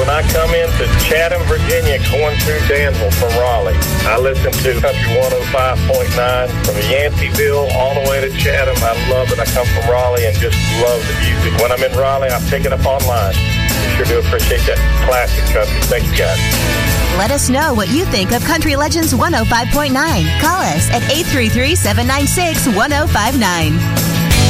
when I come into Chatham, Virginia, going through Danville from Raleigh, I listen to Country 105.9 from Yanceyville all the way to Chatham. I love it. I come from Raleigh and just love the music. When I'm in Raleigh, I pick it up online. We sure do appreciate that classic country. Thank you, guys. Let us know what you think of Country Legends 105.9. Call us at 833-796-1059.